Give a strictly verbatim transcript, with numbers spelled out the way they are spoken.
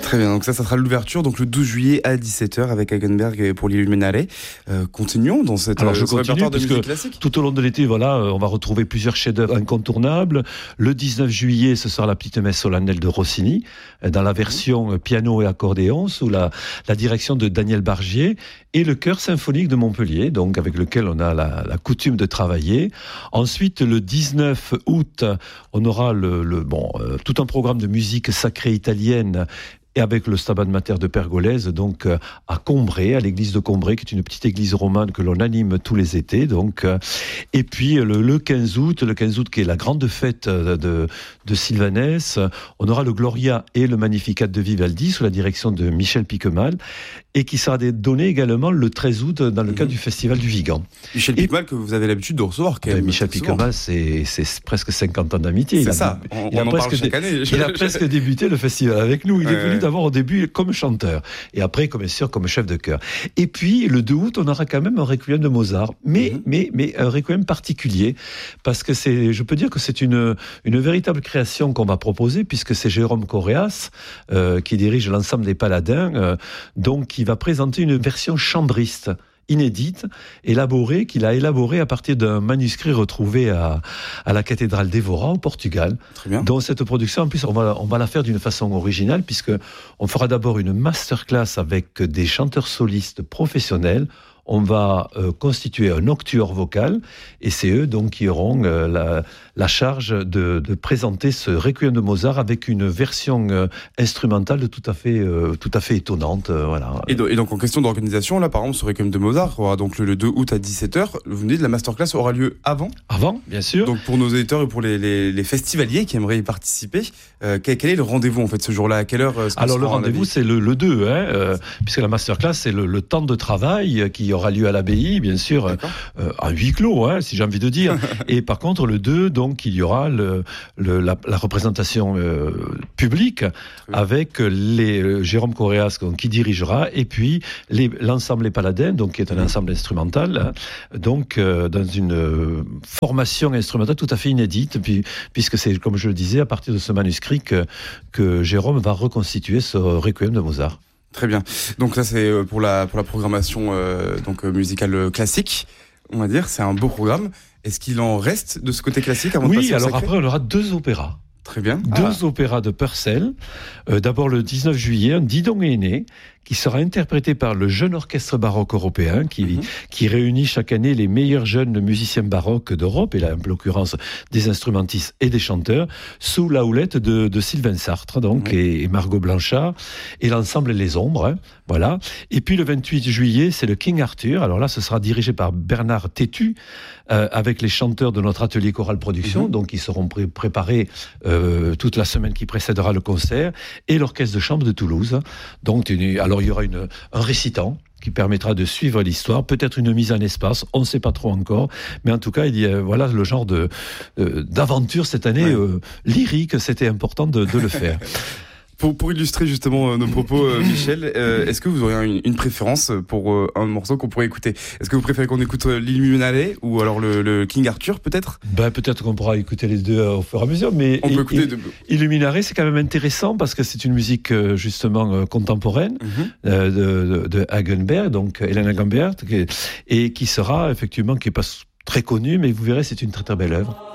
Très bien, donc ça, ça sera l'ouverture, donc le douze juillet à dix-sept heures avec Hagenberg pour l'Illuminare. Euh, continuons dans cette, Alors, je euh, ce continue, répertoire de puisque musique classique. tout au long de l'été, voilà, on va retrouver plusieurs chefs-d'œuvre incontournables. Le dix-neuf juillet, ce sera la petite messe solennelle de Rossini, dans la version piano et accordéon, sous la, la direction de Daniel Bargier, et le chœur symphonique de Montpellier, donc avec lequel on a la, la coutume de travailler. Ensuite, le dix-neuf août, on aura le, le, bon, euh, tout un programme de musique sacrée italienne, et avec le Stabat Mater de Pergolèse, donc euh, à Combray, à l'église de Combray, qui est une petite église romane que l'on anime tous les étés. Donc, euh, et puis le, le quinze août, le quinze août qui est la grande fête de, de Sylvanès, on aura le Gloria et le Magnificat de Vivaldi sous la direction de Michel Piquemal, et qui sera donné également le treize août dans le cadre mmh. du Festival du Vigan. Michel Piquemal que vous avez l'habitude de recevoir quand même. Ben, Michel Piquemal, c'est, c'est presque cinquante ans d'amitié. C'est il a, ça, on, il a on en presque parle chaque dé, année. Il a presque débuté le festival avec nous. Il ouais, est venu ouais. d'abord au début comme chanteur, et après, comme bien sûr, comme chef de chœur. Et puis, le deux août, on aura quand même un requiem de Mozart, mais, mmh. mais, mais un requiem particulier, parce que c'est, je peux dire que c'est une, une véritable création qu'on va proposer, puisque c'est Jérôme Correas, euh, qui dirige l'ensemble des Paladins, euh, donc qui va présenter une version chambriste, inédite, élaborée, qu'il a élaborée à partir d'un manuscrit retrouvé à, à la cathédrale d'Evora, au Portugal. Très bien. Dans cette production, en plus, on va, on va la faire d'une façon originale, puisque on fera d'abord une masterclass avec des chanteurs solistes professionnels. On va euh, constituer un octuor vocal, et c'est eux donc qui auront euh, la, la charge de, de présenter ce Requiem de Mozart avec une version euh, instrumentale tout à fait, euh, tout à fait étonnante. Euh, voilà. Et, do- et donc en question d'organisation, là par exemple ce Requiem de Mozart aura donc le, le deux août à dix-sept heures. Vous me dites la masterclass aura lieu avant. Avant, bien sûr. Donc pour nos éditeurs et pour les, les, les festivaliers qui aimeraient y participer, euh, quel, quel est le rendez-vous en fait ce jour-là? À quelle heure euh, Alors le rendez-vous c'est le, le deux, hein, euh, puisque la masterclass c'est le, le temps de travail qui aura lieu à l'abbaye, bien sûr, euh, à huis clos, hein, si j'ai envie de dire. Et par contre, le deux, donc, il y aura le, le, la, la représentation euh, publique oui. avec les, euh, Jérôme Correas donc, qui dirigera, et puis les, l'ensemble Les Paladins, donc, qui est un ensemble instrumental, hein, donc euh, dans une euh, formation instrumentale tout à fait inédite, puis, puisque c'est, comme je le disais, à partir de ce manuscrit que, que Jérôme va reconstituer ce Requiem de Mozart. Très bien. Donc ça c'est pour la pour la programmation euh, donc musicale classique, on va dire. C'est un beau programme. Est-ce qu'il en reste de ce côté classique avant Oui, de passer au alors sacré ? après on aura deux opéras. Très bien. Deux ah. opéras de Purcell. Euh, d'abord le dix-neuf juillet, un Didon est né, qui sera interprété par le jeune orchestre baroque européen, qui, mm-hmm. qui réunit chaque année les meilleurs jeunes musiciens baroques d'Europe, et là, en l'occurrence, des instrumentistes et des chanteurs, sous la houlette de, de Sylvain Sartre, donc, mm-hmm. et, et Margot Blanchard, et l'ensemble Les Ombres, hein, voilà. Et puis le vingt-huit juillet, c'est le King Arthur. Alors là, ce sera dirigé par Bernard Tétu, euh, avec les chanteurs de notre atelier Chorale Production, mm-hmm. donc ils seront pré- préparés euh, toute la semaine qui précédera le concert, et l'orchestre de chambre de Toulouse. Donc, une, alors il y aura une, un récitant qui permettra de suivre l'histoire, peut-être une mise en espace, on ne sait pas trop encore, mais en tout cas, il y a, voilà le genre de, euh, d'aventure cette année, ouais. euh, lyrique, c'était important de, de le faire. Pour, pour illustrer justement euh, nos propos, euh, Michel, euh, est-ce que vous auriez une, une préférence pour euh, un morceau qu'on pourrait écouter ? Est-ce que vous préférez qu'on écoute euh, l'Illuminare ou alors le, le King Arthur, peut-être ? Ben, peut-être qu'on pourra écouter les deux euh, au fur et à mesure, mais on peut écouter il, de... Illuminare, c'est quand même intéressant parce que c'est une musique euh, justement euh, contemporaine mm-hmm. euh, de, de, de Hagenberg, donc Hélène Hagenberg, et qui sera effectivement, qui est pas très connue, mais vous verrez, c'est une très très belle œuvre.